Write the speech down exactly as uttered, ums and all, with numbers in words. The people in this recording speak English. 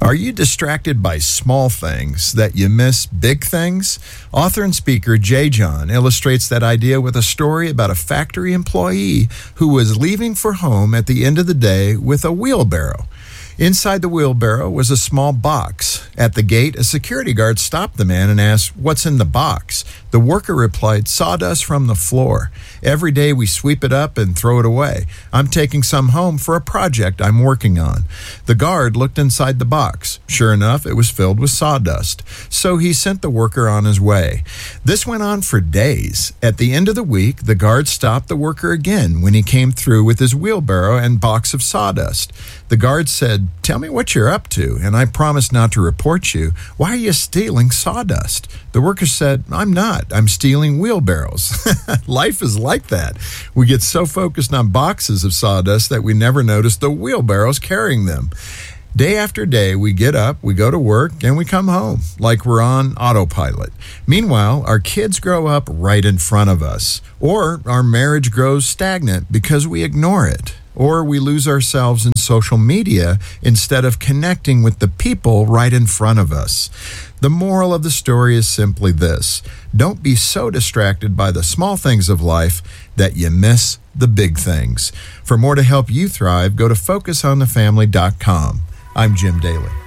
Are you distracted by small things that you miss big things? Author and speaker Jay John illustrates that idea with a story about a factory employee who was leaving for home at the end of the day with a wheelbarrow. Inside the wheelbarrow was a small box. At the gate, a security guard stopped the man and asked, "What's in the box?" The worker replied, "Sawdust from the floor. Every day we sweep it up and throw it away. I'm taking some home for a project I'm working on." The guard looked inside the box. Sure enough, it was filled with sawdust. So he sent the worker on his way. This went on for days. At the end of the week, the guard stopped the worker again when he came through with his wheelbarrow and box of sawdust. The guard said, "Tell me what you're up to, and I promise not to report you. Why are you stealing sawdust?" The worker said, "I'm not. I'm stealing wheelbarrows." Life is like that. We get so focused on boxes of sawdust that we never notice the wheelbarrows carrying them. Day after day, we get up, we go to work, and we come home like we're on autopilot. Meanwhile, our kids grow up right in front of us, or our marriage grows stagnant because we ignore it. Or we lose ourselves in social media instead of connecting with the people right in front of us. The moral of the story is simply this: don't be so distracted by the small things of life that you miss the big things. For more to help you thrive, go to focus on the family dot com. I'm Jim Daly.